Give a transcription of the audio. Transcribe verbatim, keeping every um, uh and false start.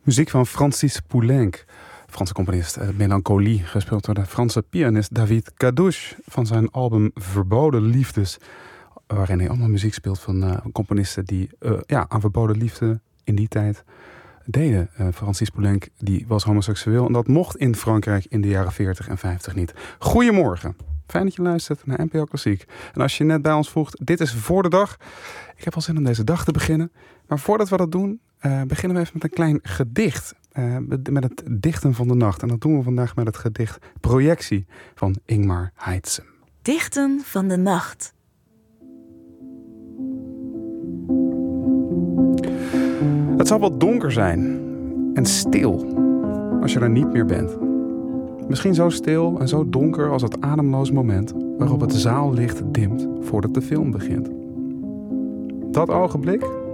Muziek van Francis Poulenc, Franse componist. Uh, Melancholie, gespeeld door de Franse pianist David Cadouche van zijn album Verboden Liefdes. Waarin hij allemaal muziek speelt van uh, componisten die uh, ja, aan verboden liefde in die tijd deden. Uh, Francis Poulenc die was homoseksueel en dat mocht in Frankrijk in de jaren veertig en vijftig niet. Goedemorgen. Fijn dat je luistert naar N P O Klassiek. En als je net bij ons voegt, dit is voor de dag. Ik heb al zin om deze dag te beginnen. Maar voordat we dat doen, uh, beginnen we even met een klein gedicht. Uh, met het dichten van de nacht. En dat doen we vandaag met het gedicht Projectie van Ingmar Heitzen. Dichten van de nacht. Het zal wat donker zijn en stil als je er niet meer bent. Misschien zo stil en zo donker als het ademloos moment waarop het zaallicht dimt voordat de film begint. Dat ogenblik